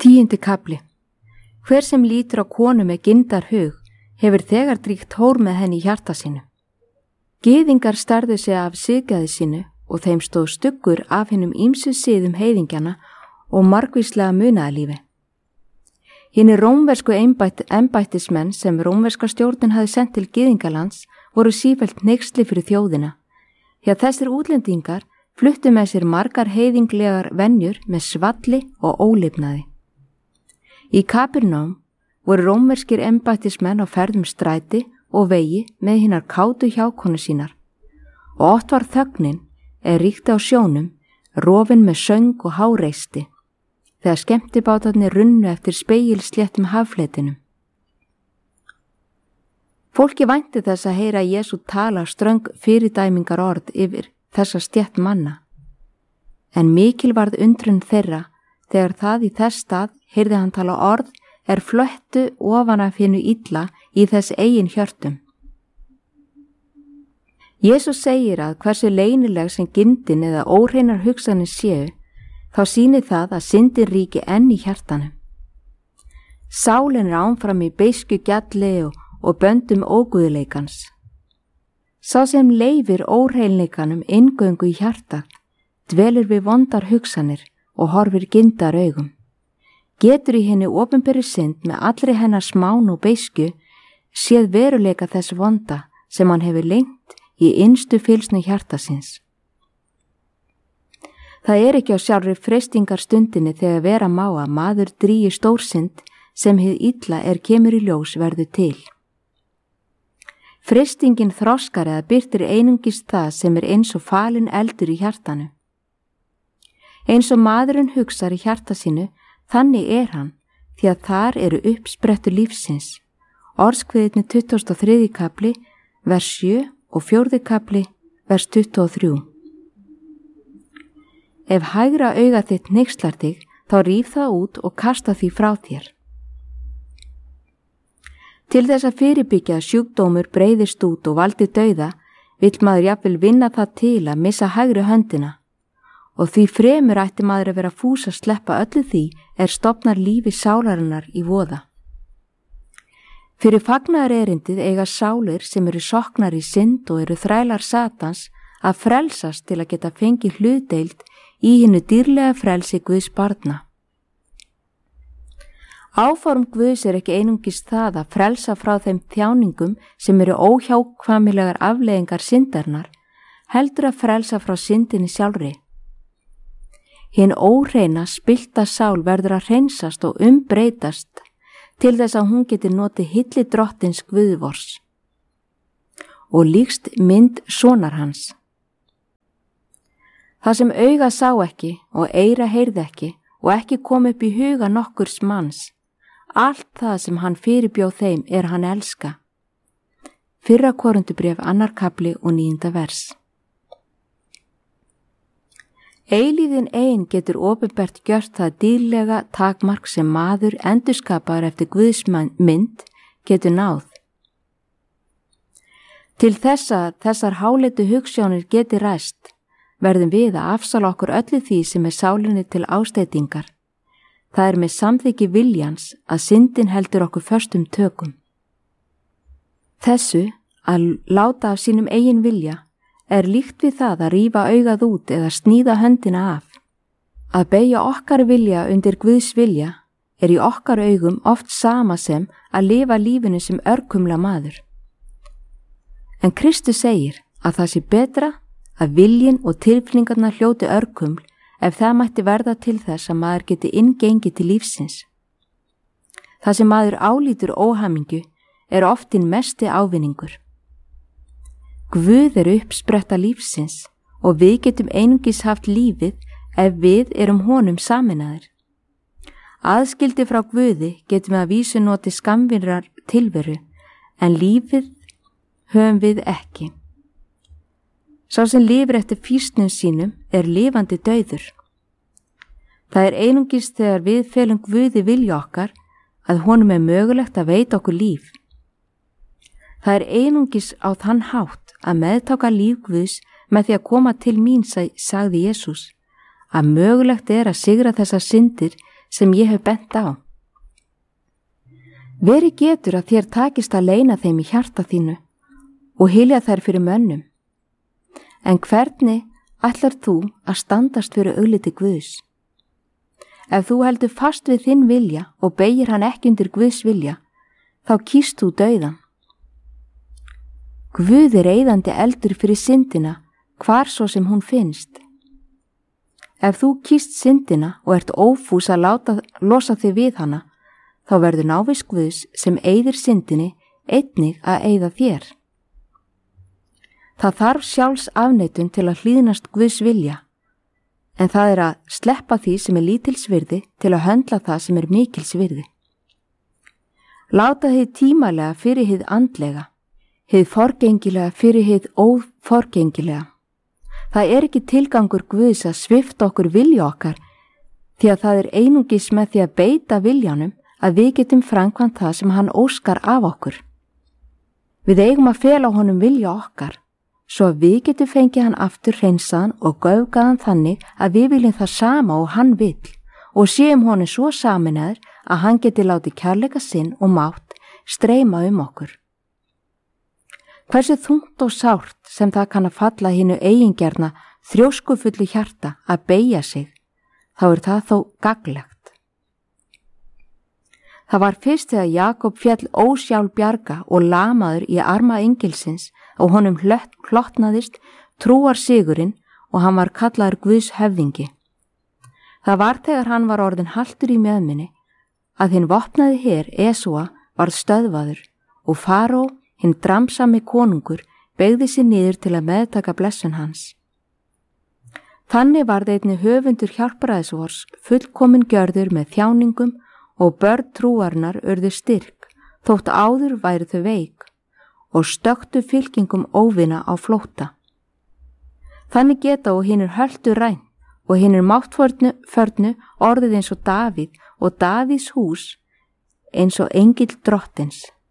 10. kafli. Hver sem lítur á konu með gindar hug hefur þegar dríkt hór með henni í hjarta sínu. Gyðingar stærðu sig af siðgæði sínu og þeim stóð stuggur af hinnum ýmsu siðum heiðingjana og margvíslega munaðalífi. Hinir rómversku embættismenn sem rómverska stjórnin hafði sent til Gyðingalands voru sífellt hneyksli fyrir þjóðina, því að þessir útlendingar fluttu með sér margar heiðinglegar venjur með svalli og ólifnaði. Í Kapernám voru rómverskir embættismenn á ferðum stræti og vegi með hinnar kátu hjákonu sínar og oft var þögnin ríkti á sjónum rofin með söng og háreysti þegar skemmtibátarnir runnu eftir spegilsléttum haffletinum. Fólki vænti þess að heyra Jesú tala ströng fyrirdæmingar orð yfir þessa stétt manna, en mikil varð undrun þeirra þegar það í þess stað heyrði hann tala orð flöttu ofan af hinu illa í þess eigin hjörtum. Jesús segir að hversu leynileg sem gindin eða óhreinar hugsanir séu, þá sýnir það að syndin ríki enn í hjartanum. Sálin áfram í beisku gjalli og böndum óguðleikans. Sá sem leifir óhreinleikanum inngöngu í hjarta, dvelur við vondar hugsanir og horfir gindar augum. Getur í henni opinberri synd með allri hennar smán og beisku séð veruleika þess vonda sem hann hefur lengt í innstu fylsnu hjartasins. Það ekki á sjálfri freistingar stundinni þegar vera má að maður dríi stórsynd sem hið illa kemur í ljós verður til. Freistingin þroskar eða birtir einungis það sem eins og falin eldur í hjartanu. Eins og maðurinn hugsar í hjarta sínu, þannig hann, því að þar eru uppsprettu lífsins. Orðskviðirnir 23. kafli, vers 7 og 4. kafli, vers 23. Ef hægra auga þitt hneykslar þig, þá ríf það út og kasta því frá þér. Til þess að fyrirbyggja að sjúkdómur breiðist út og valdi dauða, vill maður jafnvel vinna það til að missa hægri höndina. Og því fremur ætti maður að vera fús að sleppa öllu því stofnar lífi sálarinnar í voða. Fyrir fagnaðar erindið eiga sálir sem eru soknar í synd og eru þrælar Satans að frelsast til að geta fengið hlutdeild í hinu dýrlega frelsi Guðs barna. Áform Guðs ekki einungis það að frelsa frá þeim þjáningum sem eru óhjákvæmilegar afleiðingar syndarinnar, heldur að frelsa frá syndinni sjálfri. Hinn óhreina spillta sál verður að hreinsast og umbreytast til þess að hún geti notið hilli drottins Guðvors og líkst mynd sonar hans. Það sem auga sá ekki og eyra heyrði ekki og ekki kom upp í huga nokkurs manns, allt það sem hann fyrirbjóð þeim hann elska. 1. Korintubréf 2. kafli og 9. vers. Eilíðin ein getur opinbert gjört það dýrlega takmark sem maður endurskapaður eftir Guðs mynd getur náð. Til þessar háleitu hugsjónir geti ræst, verðum við að afsala okkur öllu því sem sálinni til ásteytingar. Það með samþykki viljans að syndin heldur okkur föstum tökum. Þessu að láta af sínum eigin vilja líkt við það að rífa augað út eða sníða höndina af. Að beygja okkar vilja undir Guðs vilja í okkar augum oft sama sem að lifa lífinu sem örkumla maður. En Kristus segir að það sé betra að viljin og tilfinningarnar hljóti örkuml ef það mætti verða til þess að maður geti inngengið til lífsins. Það sem maður álítur óhamingju oft hinn mesti ávinningur. Guð uppspretta lífsins og við getum einungis haft lífið ef við honum sameinaðir. Aðskildi frá Guði getum við að vísu notið skammvinnar tilveru, en lífið höfum við ekki. Sá sem lifir eftir fýsnum sínum lifandi dauður. Það einungis þegar við felum Guði vilja okkar að honum mögulegt að veita okkur líf. Það einungis á þann hátt að meðtaka líf Guðs með því að koma til mín, sagði Jesús, að mögulegt að sigra þessar syndir sem ég hef bent á. Verið getur að þér takist að leyna þeim í hjarta þínu og hylja þær fyrir mönnum. En hvernig ætlar þú að standast fyrir augliti Guðs? Ef þú heldur fast við þinn vilja og beygir hann ekki undir Guðs vilja, þá kýst þú dauðan. Guð er eyðandi eldur fyrir syndina, hvar svo sem hún finnst. Ef þú kýst syndina og ert ófús að losa þig við hana, þá verður návist Guðs sem eyðir syndinni einnig að eyða þér. Það þarf sjálfs afneitun til að hlýðnast Guðs vilja, en það er að sleppa því sem er lítils virði til að höndla það sem er mikils virði. Láta þið tímalega fyrir hið andlega, hið forgengilega fyrir hið óforgengilega. Það er ekki tilgangur Guðs að svipta okkur vilja okkar, því að það er einungis með því að beita viljanum að við getum framkvæmt það sem hann óskar af okkur. Við eigum að fela honum vilja okkar, svo að við getum fengið hann aftur hreinsaðan og göfgaðan þannig að við viljum það sama og hann vill og séum honum svo saminaður að hann geti látið kærleika sinn og mátt streyma okkur. Hversu þungt og sárt sem það kann að falla hinu eigingjarna þrjóskufullu hjarta að beygja sig, þá er það þó gagnlegt. Það var fyrst þegar Jakob féll ósjálfbjarga og lamaður í arma engilsins og honum hlotnaðist trúar sigurinn og hann var kallaður Guðs höfðingi. Það var þegar hann var orðin haltur í mjöðminni að hinn vopnaði her Esúa varð stöðvaður og Faró, hinn dramsami konungur, beygði sig niður til að meðtaka blessun hans. Þannig varð einnig höfundur hjálparæðisvors fullkomin gjörður með þjáningum og börn trúarinnar urðu styrk, þótt áður væru þau veik og stöktu fylkingum óvina á flótta. Þannig geta og hinir höltu ræn og hinir máttförnu orðið eins og Davíð og Davíðs hús eins og engill drottins.